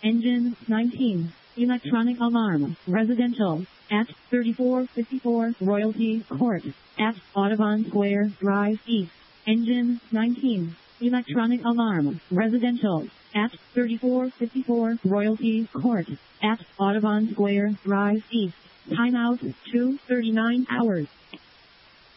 Engine 19. Electronic alarm. Residential. At 3454 Royalty Court. At Audubon Square Drive East. Engine 19. Electronic alarm. Residential. At 3454 Royalty Court. At Audubon Square Drive East. Timeout 2:39 hours.